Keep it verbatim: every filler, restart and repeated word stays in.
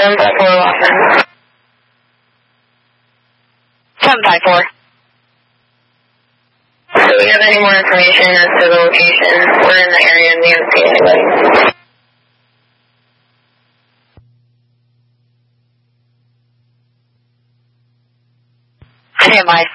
seven five four, Lawson. seven five four. So do you have any more information as to the location? We're in the area and we haven't seen anybody. Stand by.